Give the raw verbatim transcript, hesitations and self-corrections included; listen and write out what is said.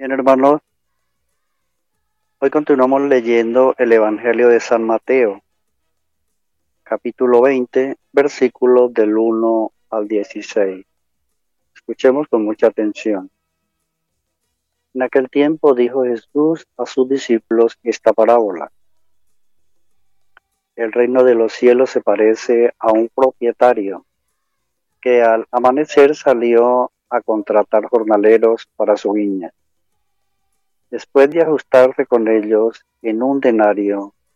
Bien, hermanos, hoy continuamos leyendo el Evangelio de San Mateo, capítulo veinte, versículos del uno al dieciséis. Escuchemos con mucha atención. En aquel tiempo dijo Jesús a sus discípulos esta parábola. El reino de los cielos se parece a un propietario que al amanecer salió a contratar jornaleros para su viña. Después de ajustarse con ellos en un denario,